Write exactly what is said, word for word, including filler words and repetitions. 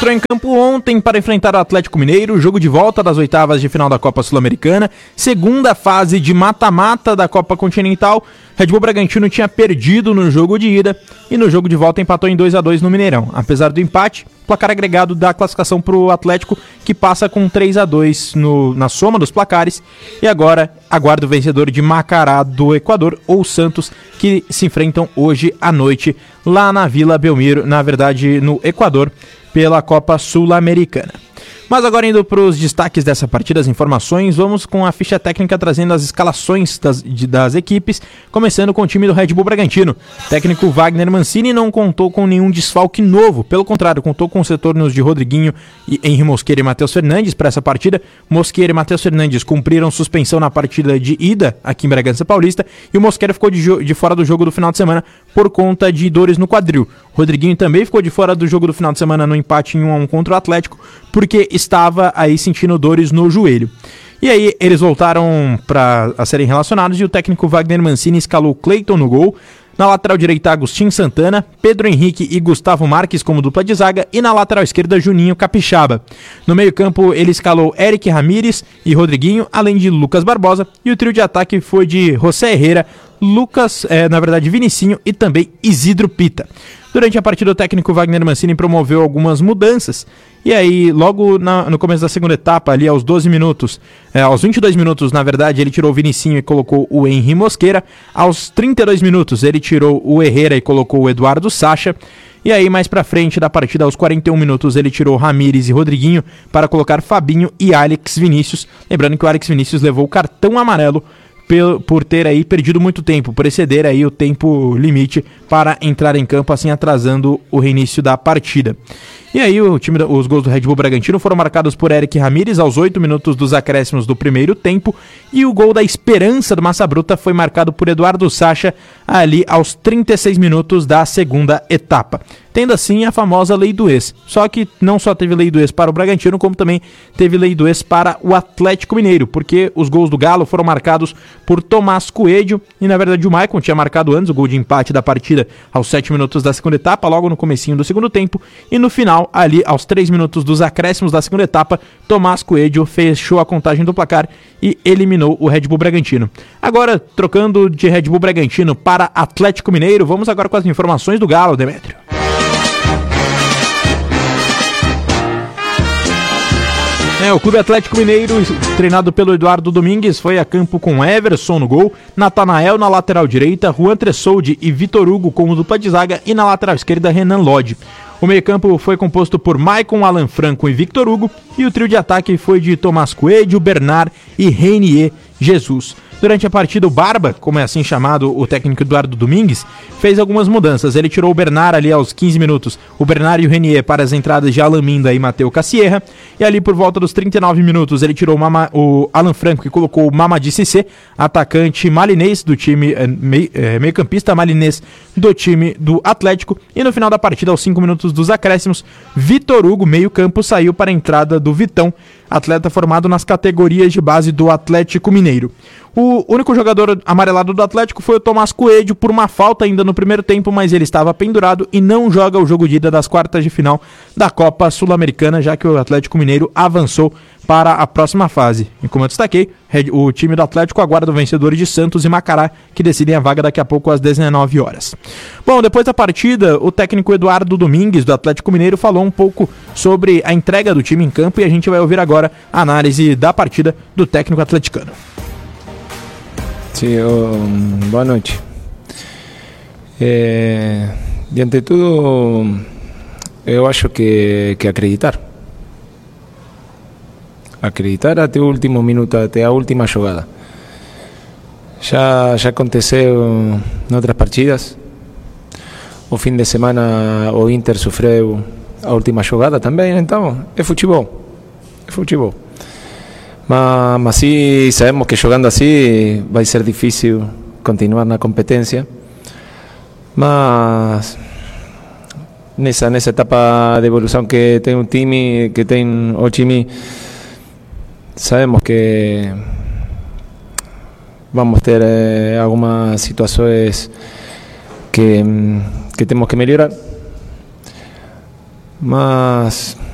Entrou em campo ontem para enfrentar o Atlético Mineiro, jogo de volta das oitavas de final da Copa Sul-Americana, segunda fase de mata-mata da Copa Continental. Red Bull Bragantino tinha perdido no jogo de ida e no jogo de volta empatou em dois a dois no Mineirão. Apesar do empate, placar agregado dá classificação para o Atlético, que passa com três a dois no, na soma dos placares, e agora aguarda o vencedor de Macará do Equador ou Santos, que se enfrentam hoje à noite lá na Vila Belmiro, na verdade no Equador, pela Copa Sul-Americana. Mas agora indo para os destaques dessa partida, as informações, vamos com a ficha técnica trazendo as escalações das, de, das equipes, começando com o time do Red Bull Bragantino. O técnico Wagner Mancini não contou com nenhum desfalque novo, pelo contrário, contou com os retornos de Rodriguinho, e Henry Mosqueira e Matheus Fernandes para essa partida. Mosqueira e Matheus Fernandes cumpriram suspensão na partida de ida aqui em Bragança Paulista, e o Mosqueira ficou de, jo- de fora do jogo do final de semana por conta de dores no quadril. Rodriguinho também ficou de fora do jogo do final de semana no empate em um a um contra o Atlético, porque estava aí sentindo dores no joelho. E aí eles voltaram para a serem relacionados e o técnico Wagner Mancini escalou Cleiton no gol. Na lateral direita, Agostinho Santana, Pedro Henrique e Gustavo Marques como dupla de zaga, e na lateral esquerda, Juninho Capixaba. No meio-campo, ele escalou Eric Ramírez e Rodriguinho, além de Lucas Barbosa, e o trio de ataque foi de José Herrera, Lucas, é, na verdade, Vinicinho e também Isidro Pita. Durante a partida, o técnico Wagner Mancini promoveu algumas mudanças. E aí, logo na, no começo da segunda etapa, ali aos doze minutos, é, aos vinte e dois minutos, na verdade, ele tirou o Vinicinho e colocou o Henry Mosqueira. Aos trinta e dois minutos, ele tirou o Herrera e colocou o Eduardo Sacha. E aí, mais pra frente da partida, aos quarenta e um minutos, ele tirou Ramírez e Rodriguinho para colocar Fabinho e Alex Vinícius. Lembrando que o Alex Vinícius levou o cartão amarelo por ter aí perdido muito tempo, por exceder aí o tempo limite para entrar em campo, assim atrasando o reinício da partida. E aí o time, os gols do Red Bull Bragantino foram marcados por Eric Ramírez aos oito minutos dos acréscimos do primeiro tempo, e o gol da esperança do Massa Bruta foi marcado por Eduardo Sacha ali aos trinta e seis minutos da segunda etapa. Tendo assim a famosa lei do ex. Só que não só teve lei do ex para o Bragantino, como também teve lei do ex para o Atlético Mineiro, porque os gols do Galo foram marcados por Tomás Coelho, e na verdade o Maicon tinha marcado antes o gol de empate da partida aos sete minutos da segunda etapa, logo no comecinho do segundo tempo, e no final, ali aos três minutos dos acréscimos da segunda etapa, Tomás Coelho fechou a contagem do placar e eliminou o Red Bull Bragantino. Agora, trocando de Red Bull Bragantino para Atlético Mineiro, vamos agora com as informações do Galo, Demétrio. É, o Clube Atlético Mineiro, treinado pelo Eduardo Domingues, foi a campo com Everson no gol, Natanael na lateral direita, Juan Tressoldi e Vitor Hugo como dupla de zaga, e na lateral esquerda, Renan Lodge. O meio-campo foi composto por Maicon, Alan Franco e Victor Hugo, e o trio de ataque foi de Tomás Coelho, Bernard e Renier Jesus. Durante a partida, o Barba, como é assim chamado o técnico Eduardo Domingues, fez algumas mudanças. Ele tirou o Bernard ali aos quinze minutos, o Bernard e o Renier para as entradas de Alan Minda e Mateu Cassierra, e ali por volta dos trinta e nove minutos ele tirou o, Mama, o Alan Franco e colocou o Mamadi Cissé, atacante malinês do time, meio, é, meio-campista malinês do time do Atlético, e no final da partida, aos cinco minutos dos acréscimos, Vitor Hugo, meio-campo, saiu para a entrada do Vitão, atleta formado nas categorias de base do Atlético Mineiro. O único jogador amarelado do Atlético foi o Tomás Coelho, por uma falta ainda no primeiro tempo, mas ele estava pendurado e não joga o jogo de ida das quartas de final da Copa Sul-Americana, já que o Atlético Mineiro avançou para a próxima fase. E como eu destaquei, o time do Atlético aguarda o vencedor de Santos e Macará, que decidem a vaga daqui a pouco às dezenove horas. Bom, depois da partida, o técnico Eduardo Domingues, do Atlético Mineiro, falou um pouco sobre a entrega do time em campo, e a gente vai ouvir agora a análise da partida do técnico atleticano. Sí, oh, boa noite. É, de ante tudo, eu acho que, que acreditar. Acreditar até o último minuto, até a última jogada. Já, já aconteceu em outras partidas. O fim de semana o Inter sofreu a última jogada também, então é futebol. É futebol. Mas, mas sí sabemos que jogando así vai ser difícil continuar na competência, mas nessa, nessa etapa de evolução que tem o time, que tem o time, sabemos que vamos ter eh, algumas situações que, que temos que melhorar, mas